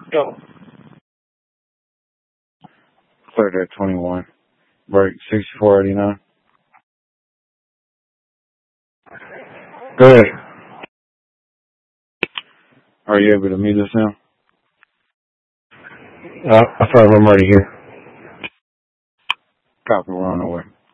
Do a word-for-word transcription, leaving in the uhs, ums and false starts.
Go. Cleared at twenty-one. Break sixty-four eighty-nine. Go ahead. Are you able to meet us now? Uh, I thought I'm already here. Copy, we're on the way.